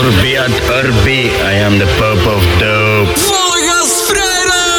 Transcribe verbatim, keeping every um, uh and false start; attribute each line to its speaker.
Speaker 1: Urbi at Urbi. I am the Pope of